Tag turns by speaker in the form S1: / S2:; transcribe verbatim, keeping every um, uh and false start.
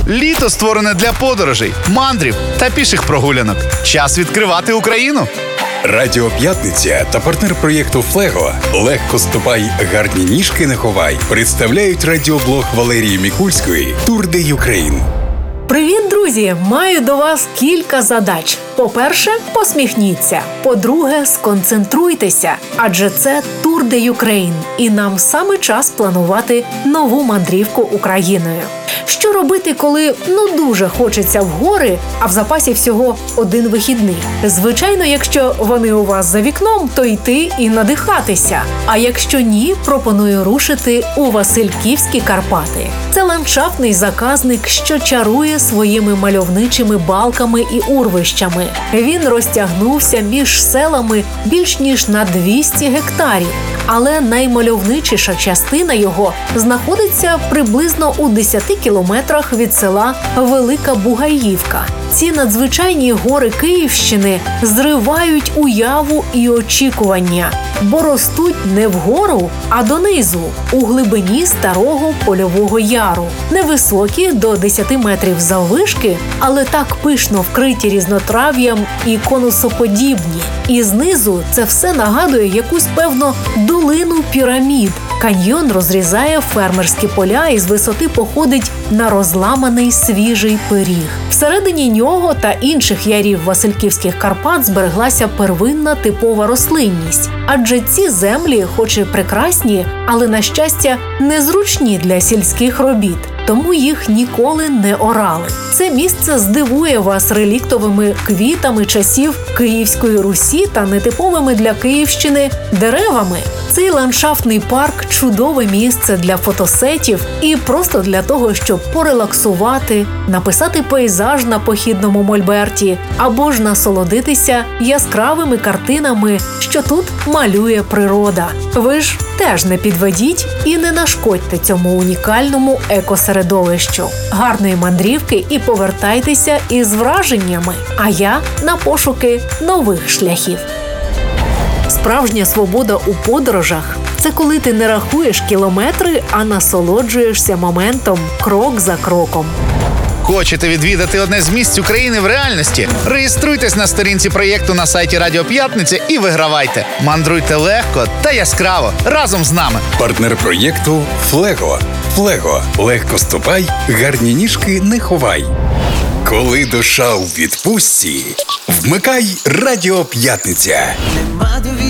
S1: Літо створене для подорожей, мандрів та піших прогулянок. Час відкривати Україну.
S2: Радіо П'ятниця та партнер проєкту «Флего» «Легко ступай, гарні ніжки не ховай» представляють радіоблог Валерії Мікульської «Тур де Юкрейн».
S3: Привіт, друзі! Маю до вас кілька задач. По-перше, посміхніться. По-друге, сконцентруйтеся, адже це Тур де Юкрейн, і нам саме час планувати нову мандрівку Україною. Що робити, коли ну дуже хочеться в гори, а в запасі всього один вихідний? Звичайно, якщо вони у вас за вікном, то йти і надихатися. А якщо ні, пропоную рушити у Васильківські Карпати. Це ландшафтний заказник, що чарує своїми мальовничими балками і урвищами. Він розтягнувся між селами більш ніж на двісті гектарів. Але наймальовничіша частина його знаходиться приблизно у десяти кілометрах від села Велика Бугаївка. Ці надзвичайні гори Київщини зривають уяву і очікування, бо ростуть не вгору, а донизу, у глибині старого польового яру. Невисокі, до десяти метрів заввишки, але так пишно вкриті різнотрав'ям і конусоподібні. І знизу це все нагадує якусь, певно, долину пірамід. Каньйон розрізає фермерські поля і з висоти походить на розламаний свіжий пиріг. Всередині нього та інших ярів Васильківських Карпат збереглася первинна типова рослинність. Адже ці землі, хоч і прекрасні, але, на щастя, незручні для сільських робіт. Тому їх ніколи не орали. Це місце здивує вас реліктовими квітами часів Київської Русі та нетиповими для Київщини деревами. Цей ландшафтний парк – чудове місце для фотосетів і просто для того, щоб порелаксувати, написати пейзаж на похідному мольберті або ж насолодитися яскравими картинами, що тут малює природа. Ви ж теж не підведіть і не нашкодьте цьому унікальному екосередовищу. Гарної мандрівки і повертайтеся із враженнями, а я на пошуки нових шляхів. Справжня свобода у подорожах – це коли ти не рахуєш кілометри, а насолоджуєшся моментом крок за кроком.
S1: Хочете відвідати одне з місць України в реальності? Реєструйтесь на сторінці проєкту на сайті Радіо П'ятниця і вигравайте. Мандруйте легко та яскраво разом з нами.
S2: Партнер проєкту «Флего». «Флего» легко ступай, гарні ніжки не ховай. Коли душа у відпустці, вмикай Радіо П'ятниця.